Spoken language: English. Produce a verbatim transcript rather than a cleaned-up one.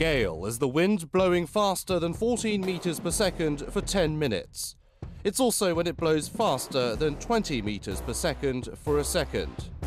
gale is the wind blowing faster than fourteen meters per second for ten minutes. It's also when it blows faster than twenty meters per second for a second.